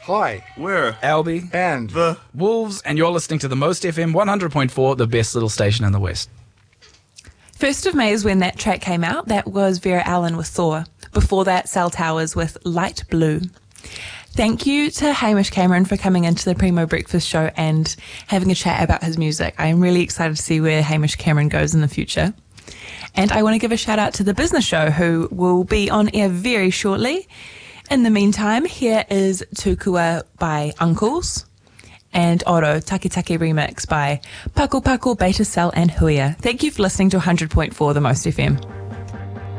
Hi. We're Albie. And the Wolves, and you're listening to the Most FM 100.4, the best little station in the West. 1st of May is when that track came out. That was Vera Allen with Thor. Before that, Cell Towers with Light Blue. Thank you to Hamish Cameron for coming into the Primo Breakfast Show and having a chat about his music. I am really excited to see where Hamish Cameron goes in the future. And I want to give a shout out to The Business Show, who will be on air very shortly. In the meantime, here is Tukua by Uncles and Oro Take Take remix by Paco Paco, Beta Cell and Huia. Thank you for listening to 100.4 The Most FM.